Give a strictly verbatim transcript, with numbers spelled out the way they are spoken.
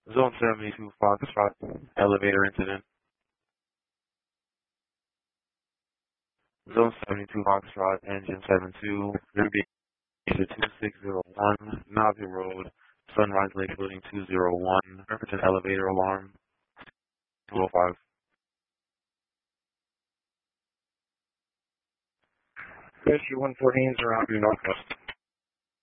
Zone seventy-two Foxtrot, elevator incident. Zone seventy-two Foxtrot, engine seven two, Navigation two six zero one, Navi Road, Sunrise Lake Building two zero one, Pemberton elevator alarm, two oh five. Rescue one fourteen is around Northwest.